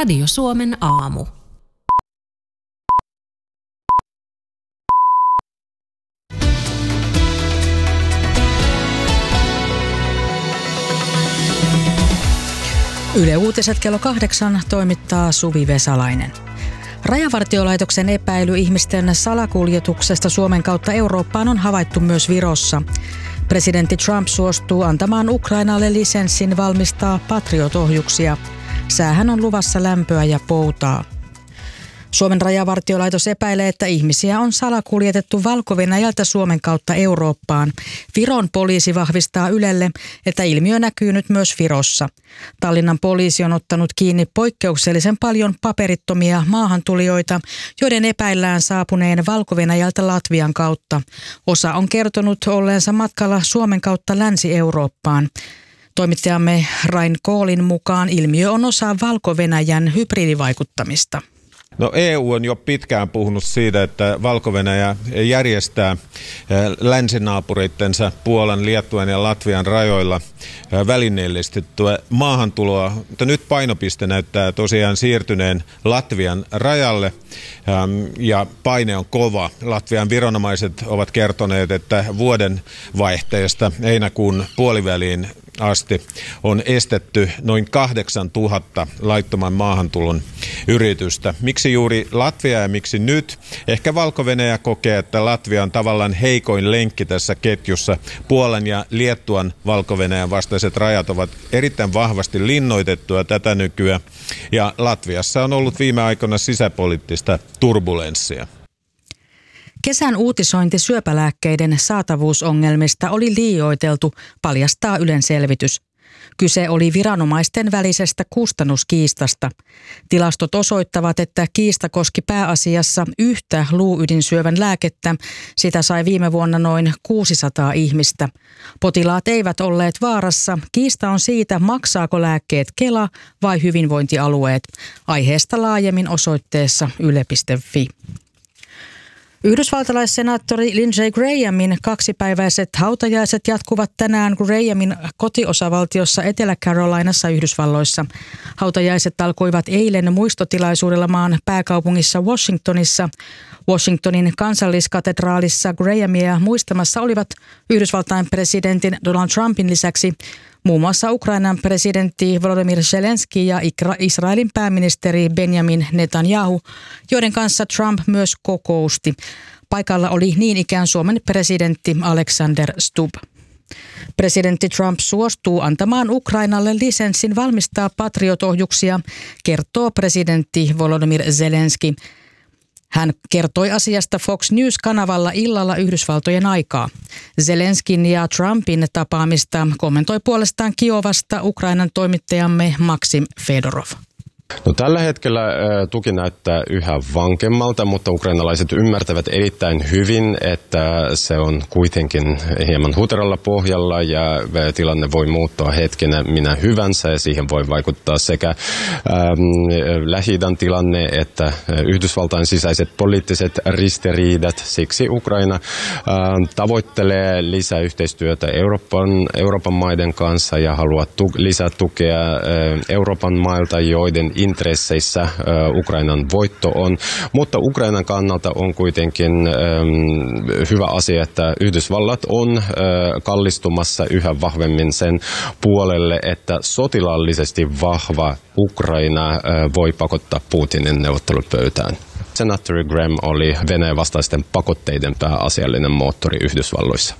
Radio Suomen aamu. Yle Uutiset kello 8 toimittaa Suvi Vesalainen. Rajavartiolaitoksen epäily ihmisten salakuljetuksesta Suomen kautta Eurooppaan on havaittu myös Virossa. Presidentti Trump suostuu antamaan Ukrainalle lisenssin valmistaa Patriot-ohjuksia. Säähän on luvassa lämpöä ja poutaa. Suomen rajavartiolaitos epäilee, että ihmisiä on salakuljetettu Valko-Venäjältä Suomen kautta Eurooppaan. Viron poliisi vahvistaa Ylelle, että ilmiö näkyy nyt myös Virossa. Tallinnan poliisi on ottanut kiinni poikkeuksellisen paljon paperittomia maahantulijoita, joiden epäillään saapuneen Valko-Venäjältä Latvian kautta. Osa on kertonut olleensa matkalla Suomen kautta Länsi-Eurooppaan. Toimittajamme Rain Koolin mukaan ilmiö on osa Valko-Venäjän hybridivaikuttamista. No EU on jo pitkään puhunut siitä, että Valko-Venäjä järjestää länsinaapureittensa Puolan, Liettuan ja Latvian rajoilla välineellistettyä maahantuloa, mutta nyt painopiste näyttää tosiaan siirtyneen Latvian rajalle ja paine on kova. Latvian viranomaiset ovat kertoneet, että vuoden vaihteesta heinäkuun puoliväliin asti on estetty noin 8000 laittoman maahantulon yritystä. Miksi juuri Latvia ja miksi nyt? Ehkä Valko-Venäjä kokee, että Latvia on tavallaan heikoin lenkki tässä ketjussa. Puolan ja Liettuan Valko-Venäjän vastaiset rajat ovat erittäin vahvasti linnoitettuja tätä nykyään. Ja Latviassa on ollut viime aikoina sisäpoliittista turbulenssia. Kesän uutisointi syöpälääkkeiden saatavuusongelmista oli liioiteltu, paljastaa Ylen selvitys. Kyse oli viranomaisten välisestä kustannuskiistasta. Tilastot osoittavat, että kiista koski pääasiassa yhtä luuydinsyövän lääkettä. Sitä sai viime vuonna noin 600 ihmistä. Potilaat eivät olleet vaarassa. Kiista on siitä, maksaako lääkkeet Kela vai hyvinvointialueet. Aiheesta laajemmin osoitteessa yle.fi. Yhdysvaltalaissenaattori Lindsey Grahamin kaksipäiväiset hautajaiset jatkuvat tänään Grahamin kotiosavaltiossa Etelä-Carolinassa Yhdysvalloissa. Hautajaiset alkoivat eilen muistotilaisuudella maan pääkaupungissa Washingtonissa. Washingtonin kansalliskatedraalissa Grahamia muistamassa olivat Yhdysvaltain presidentin Donald Trumpin lisäksi muun muassa Ukrainan presidentti Volodymyr Zelenski ja Israelin pääministeri Benjamin Netanyahu, joiden kanssa Trump myös kokousti. Paikalla oli niin ikään Suomen presidentti Alexander Stubb. Presidentti Trump suostuu antamaan Ukrainalle lisenssin valmistaa Patriot-ohjuksia, kertoo presidentti Volodymyr Zelenski. Hän kertoi asiasta Fox News-kanavalla illalla Yhdysvaltojen aikaa. Zelenskin ja Trumpin tapaamista kommentoi puolestaan Kiovasta Ukrainan toimittajamme Maksim Fedorov. No, tällä hetkellä tuki näyttää yhä vankemmalta, mutta ukrainalaiset ymmärtävät erittäin hyvin, että se on kuitenkin hieman huteralla pohjalla ja tilanne voi muuttua hetkenä minä hyvänsä ja siihen voi vaikuttaa sekä Lähi-idän tilanne että Yhdysvaltain sisäiset poliittiset ristiriidat. Siksi Ukraina tavoittelee lisää yhteistyötä Euroopan maiden kanssa ja haluaa lisää tukea Euroopan mailta, joiden intresseissä Ukrainan voitto on, mutta Ukrainan kannalta on kuitenkin hyvä asia, että Yhdysvallat on kallistumassa yhä vahvemmin sen puolelle, että sotilaallisesti vahva Ukraina voi pakottaa Putinin neuvottelupöytään. Senaattori Graham oli Venäjän vastaisten pakotteiden pääasiallinen moottori Yhdysvalloissa.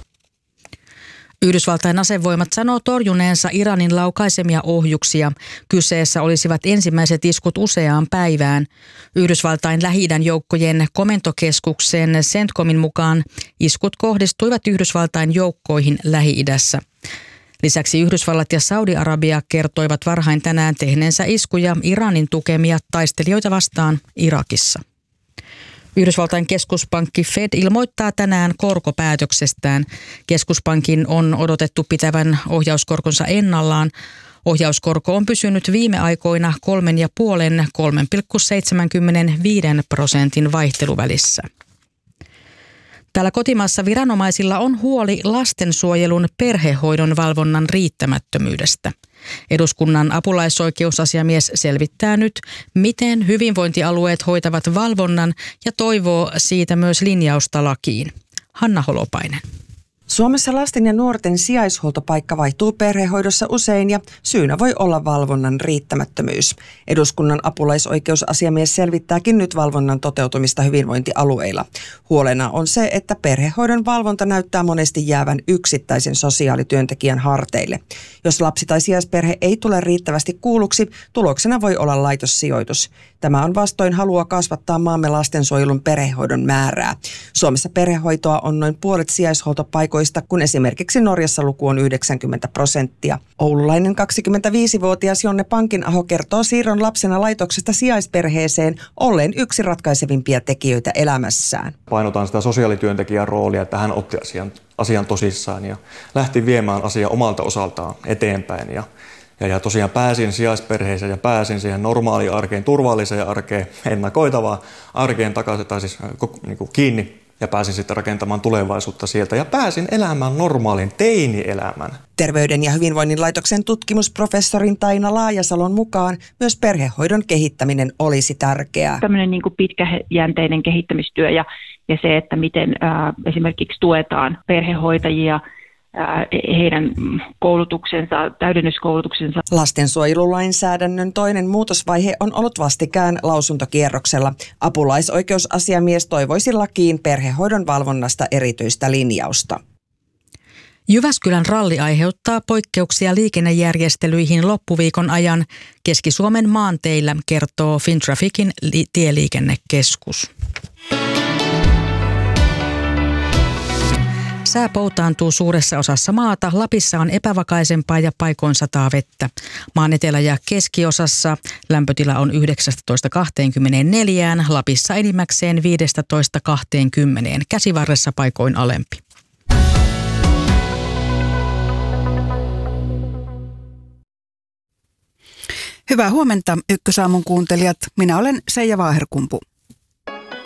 Yhdysvaltain asevoimat sanoo torjuneensa Iranin laukaisemia ohjuksia. Kyseessä olisivat ensimmäiset iskut useaan päivään. Yhdysvaltain Lähi-idän joukkojen komentokeskuksen CENTCOMin mukaan iskut kohdistuivat Yhdysvaltain joukkoihin Lähi-idässä. Lisäksi Yhdysvallat ja Saudi-Arabia kertoivat varhain tänään tehneensä iskuja Iranin tukemia taistelijoita vastaan Irakissa. Yhdysvaltain keskuspankki Fed ilmoittaa tänään korkopäätöksestään. Keskuspankin on odotettu pitävän ohjauskorkonsa ennallaan. Ohjauskorko on pysynyt viime aikoina 3,5–3,75% vaihteluvälissä. Täällä kotimaassa viranomaisilla on huoli lastensuojelun perhehoidon valvonnan riittämättömyydestä. Eduskunnan apulaisoikeusasiamies selvittää nyt, miten hyvinvointialueet hoitavat valvonnan ja toivoo siitä myös linjausta lakiin. Hanna Holopainen. Suomessa lasten ja nuorten sijaishuoltopaikka vaihtuu perhehoidossa usein ja syynä voi olla valvonnan riittämättömyys. Eduskunnan apulaisoikeusasiamies selvittääkin nyt valvonnan toteutumista hyvinvointialueilla. Huolena on se, että perhehoidon valvonta näyttää monesti jäävän yksittäisen sosiaalityöntekijän harteille. Jos lapsi tai sijaisperhe ei tule riittävästi kuulluksi, tuloksena voi olla laitossijoitus. Tämä on vastoin halua kasvattaa maamme lastensuojelun perhehoidon määrää. Suomessa perhehoitoa on noin puolet sijaishuoltopaikoista, kun esimerkiksi Norjassa luku on 90%. Oululainen 25-vuotias Jonne Pankinaho kertoo siirron lapsena laitoksesta sijaisperheeseen olleen yksi ratkaisevimpia tekijöitä elämässään. Painotan sitä sosiaalityöntekijän roolia, että hän otti asian tosissaan ja lähti viemään asiaa omalta osaltaan eteenpäin. Ja tosiaan pääsin sijaisperheeseen ja pääsin siihen normaaliin arkeen, turvalliseen arkeen, ennakoitavaan arkeen takaisin, tai siis kiinni, ja pääsin sitten rakentamaan tulevaisuutta sieltä ja pääsin elämään normaalin teini-elämän. Terveyden ja hyvinvoinnin laitoksen tutkimusprofessorin Taina Laajasalon mukaan myös perhehoidon kehittäminen olisi tärkeää. Tämmöinen pitkäjänteinen kehittämistyö ja se, että miten esimerkiksi tuetaan perhehoitajia, heidän koulutuksensa, täydennyskoulutuksensa. Lastensuojelulainsäädännön toinen muutosvaihe on ollut vastikään lausuntokierroksella. Apulaisoikeusasiamies toivoisi lakiin perhehoidon valvonnasta erityistä linjausta. Jyväskylän ralli aiheuttaa poikkeuksia liikennejärjestelyihin loppuviikon ajan Keski-Suomen maanteillä, kertoo Fintrafficin tieliikennekeskus. Sää poutaantuu suuressa osassa maata. Lapissa on epävakaisempaa ja paikoin sataa vettä. Maan etelä- ja keskiosassa lämpötila on 19-24, Lapissa enimmäkseen 15-20, Käsivarressa paikoin alempi. Hyvää huomenta Ykkösaamun kuuntelijat. Minä olen Seija Vaaherkumpu.